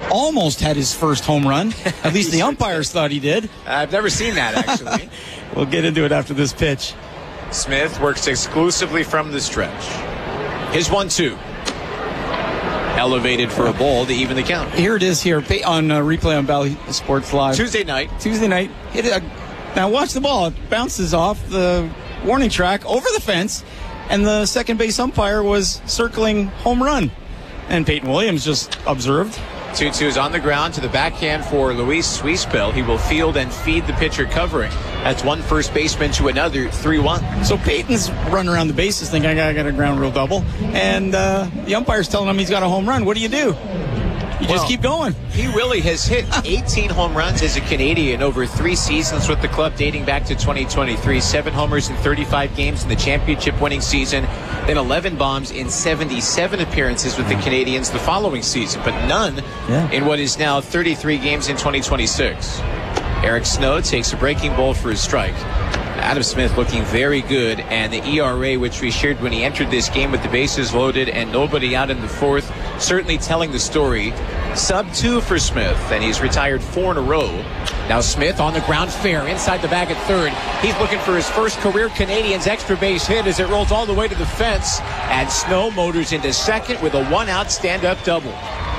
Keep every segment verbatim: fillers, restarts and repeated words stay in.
almost had his first home run. At least the umpires thought he did. I've never seen that, actually. We'll get into it after this pitch. Smith works exclusively from the stretch. His one two. Elevated for a ball to even the count. Here it is here on uh, replay on Bally Sports Live. Tuesday night. Tuesday night. Hit it, uh, now watch the ball. It bounces off the warning track over the fence, and the second base umpire was circling home run. And Peyton Williams just observed. two two is on the ground to the backhand for Luis Suispel. He will field and feed the pitcher covering. That's one first baseman to another, three one. So Peyton's running around the bases thinking, I got, I got a ground rule double. And uh, the umpire's telling him he's got a home run. What do you do? You well, just keep going. He really has hit eighteen home runs as a Canadian over three seasons with the club dating back to twenty twenty-three. Seven homers in thirty-five games in the championship-winning season. Then eleven bombs in seventy-seven appearances with the Canadians the following season, but none yeah. in what is now thirty-three games in twenty twenty-six. Eric Snow takes a breaking ball for his strike. Adam Smith looking very good, and the E R A, which we shared when he entered this game with the bases loaded and nobody out in the fourth, certainly telling the story. Sub two for Smith, and he's retired four in a row. Now Smith on the ground fair, inside the bag at third. He's looking for his first career Canadians extra base hit as it rolls all the way to the fence, and Snow motors into second with a one-out stand-up double.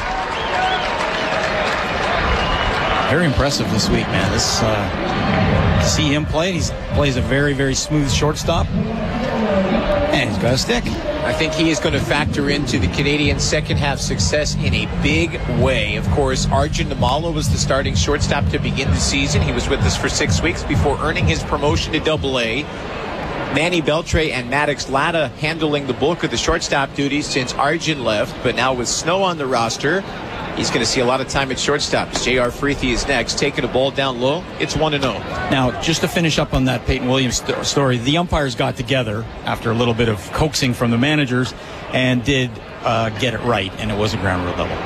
Very impressive this week, man. This uh, to see him play. He plays a very, very smooth shortstop, and he's got a stick. I think he is going to factor into the Canadian second half success in a big way. Of course, Arjun Namala was the starting shortstop to begin the season. He was with us for six weeks before earning his promotion to Double A. Manny Beltre and Maddox Latta handling the bulk of the shortstop duties since Arjun left, but now with Snow on the roster, he's going to see a lot of time at shortstop. J R Freethy is next, taking a ball down low. It's one and oh. Now, just to finish up on that Peyton Williams st- story, the umpires got together after a little bit of coaxing from the managers and did uh, get it right, and it was a ground rule double.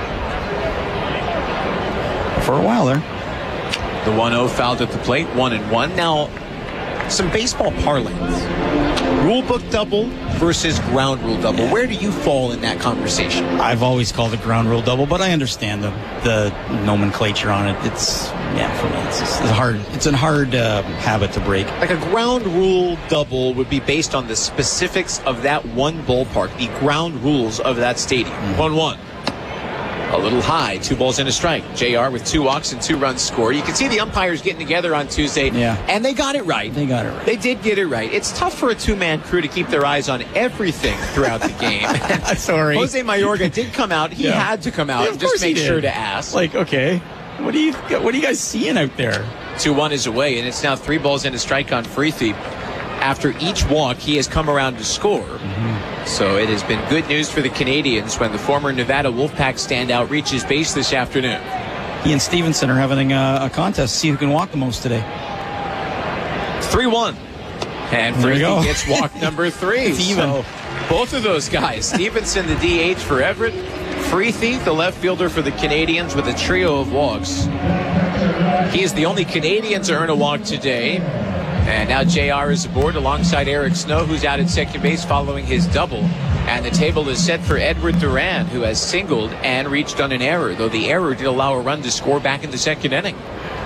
For a while there. The one oh fouled at the plate, one and one. Now, some baseball parlance. Rule book double versus ground rule double. Where do you fall in that conversation? I've always called it ground rule double, but I understand the the nomenclature on it. It's yeah, for me, it's, just, it's hard. It's a hard uh, habit to break. Like a ground rule double would be based on the specifics of that one ballpark, the ground rules of that stadium. Mm-hmm. one one. A little high, two balls and a strike. J R with two walks and two runs scored. You can see the umpires getting together on Tuesday, yeah. and they got it right. They got it right. They did get it right. It's tough for a two-man crew to keep their eyes on everything throughout the game. Sorry. Jose Mayorga did come out. He yeah. had to come out yeah, and just make sure to ask. Like, okay, what do you what are you guys seeing out there? two one is away, and it's now three balls and a strike on Freethy. After each walk, he has come around to score. Mm-hmm. So it has been good news for the Canadians when the former Nevada Wolfpack standout reaches base this afternoon. He and Stevenson are having a, a contest to see who can walk the most today. three one. And Freethy gets walk number three. It's even. So both of those guys, Stevenson, the D H for Everett, Freethy, the left fielder for the Canadians, with a trio of walks. He is the only Canadian to earn a walk today. And now J R is aboard alongside Eric Snow, who's out at second base following his double. And the table is set for Edward Duran, who has singled and reached on an error, though the error did allow a run to score back in the second inning.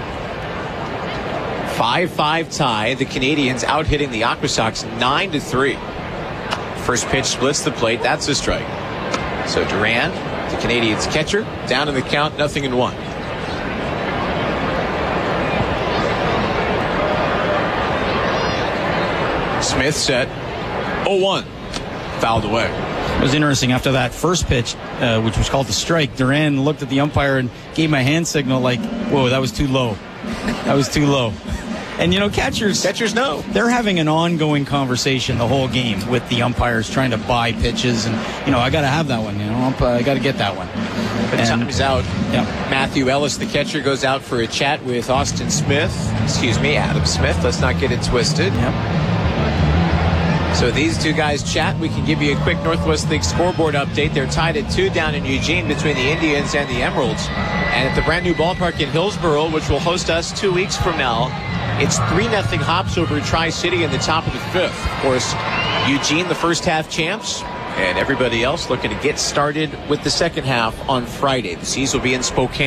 five five tie. The Canadians out hitting the Aqua Sox nine to three. First pitch splits the plate. That's a strike. So Duran, the Canadians catcher, down in the count, nothing in one. Smith set oh one. Fouled away. It was interesting. After that first pitch, uh, which was called the strike, Duran looked at the umpire and gave him a hand signal like, whoa, that was too low. That was too low. And, you know, catchers, catchers know. They're having an ongoing conversation the whole game with the umpires trying to buy pitches. And, you know, I got to have that one. You know, I got to get that one. But and, time's out. Yeah. Matthew Ellis, the catcher, goes out for a chat with Austin Smith. Excuse me, Adam Smith. Let's not get it twisted. Yep. So these two guys chat. We can give you a quick Northwest League scoreboard update. They're tied at two down in Eugene between the Indians and the Emeralds. And at the brand new ballpark in Hillsboro, which will host us two weeks from now, it's three nothing Hops over Tri-City in the top of the fifth. Of course, Eugene, the first half champs, and everybody else looking to get started with the second half on Friday. The Seas will be in Spokane.